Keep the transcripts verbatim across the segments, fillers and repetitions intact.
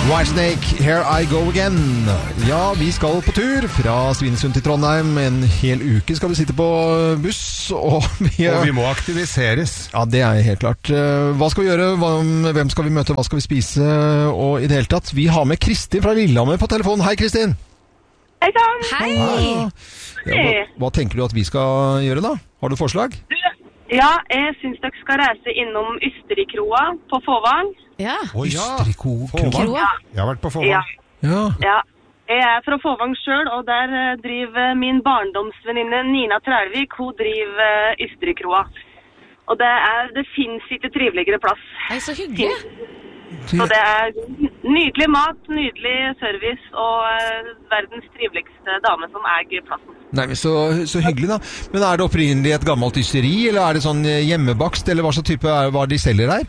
Whitesnake, Here I Go Again. Ja, vi skal på tur fra Svinesund til Trondheim. En hel uke skal vi sitte på buss. Og vi, og vi må aktiviseres. Ja, det er helt klart. Hva skal vi gjøre? Hva, hvem skal vi møte? Hva skal vi spise? Og i det hele tatt, vi har med Kristin fra Lillehammer på telefonen. Hei, Kristin! Hei, Dan! Hei! Ja, hva, hva tenker du at vi skal gjøre da? Har du forslag? Ja, jeg synes dere skal reise innom Ysterikroa på Fåvang. Ja. Å ja, Ysterikroa. Fåvang. Ja. Jeg har vært på Fåvang. Ja. Ja. Ja. Jeg er fra Fåvang selv, og der eh, driver min barndomsvenninne Nina Trælvik, hun driver uh, Ysterikroa. Og det, er, det finnes ikke triveligere plass. Hei, så hyggelig. Så det er nydelig mat, nydelig service og uh, verdens triveligste dame som eier plassen. Nei, men så, så hyggelig da. Men er det opprinnelig et gammelt ysteri, eller er det sånn hjemmebakst, eller hva så type er hva de selger der?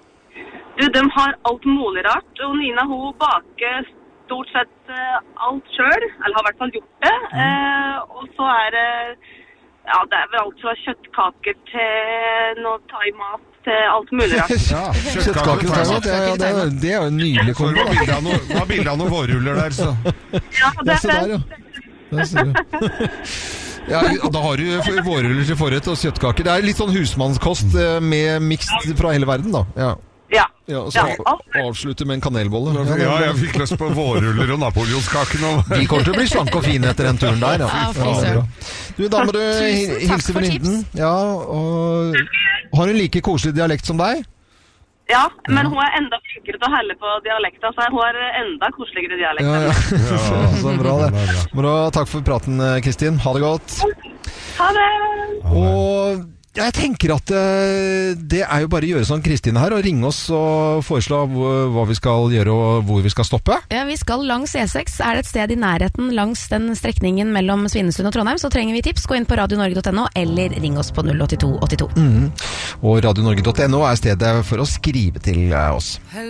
Du, de har alt mulig rart, og Nina hun baker stort sett uh, alt selv, eller har i hvert fall gjort det. Mm. Uh, og så er det, ja, det er vel alt fra kjøttkaker til noe thai-mat til alt mulig rart. Ja, Kjøttkaker og thai-mat, ja, ja, det, er, det er jo en nydelig Så kombo. det var bildet av noen noe vårruller der, så. Ja, det Ja, er se der, ja. Der ser du. Ja, og da har du vårruller til forrett og kjøttkaker. Det er litt sånn husmannskost eh, med mikst fra hele verden, da. Ja. Ja. Ja, og så Ja, alt. avslutte med en kanelbolle. Ja, jeg fikk lyst på vårruller og napoleonskaken. Og... De kommer til å bli slanke og fine etter den turen der. Ja, fy Ja, søren. bra. Du, da må du Tusen hil- takk hilse for venninnen. Ja, og har hun like koselig dialekt som deg? Ja, men hun er enda flinkere til å helle på dialekta, så hun har enda koseligere dialekt. Ja, ja. Ja. Så bra det. Bra, takk for praten, Kristin. Ha det godt. Ha det! Og jeg tenker at eh, det er jo bare å gjøre sånn Kristin her, og ringe oss og foreslå hvor- hva vi skal gjøre og hvor vi skal stoppe. Ja, vi skal langs E seks. Er det et sted i nærheten langs den strekningen mellom Svinesund og Trondheim, så trenger vi tips. Gå inn på radio norge punktum no, eller ring oss på null åtte to åtte to. Mm. Og radio norge punktum no er stedet for å skrive til eh, oss.